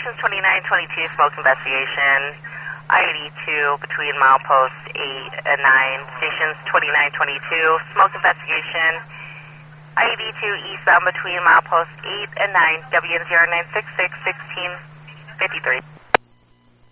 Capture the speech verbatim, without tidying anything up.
Stations twenty-nine twenty-two, smoke investigation. I eighty-two between milepost eight and nine. Stations twenty-nine twenty-two, smoke investigation. I eighty-two eastbound between milepost eight and nine. W N zero nine six six sixteen fifty-three.